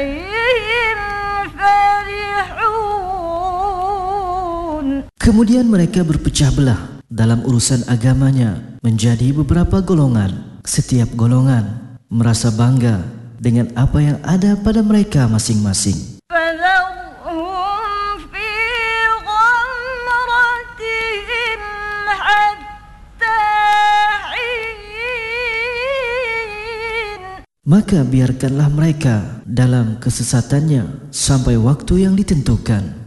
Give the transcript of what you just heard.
Kemudian mereka berpecah belah dalam urusan agamanya menjadi beberapa golongan. Setiap golongan merasa bangga dengan apa yang ada pada mereka masing-masing. Maka biarkanlah mereka dalam kesesatannya sampai waktu yang ditentukan.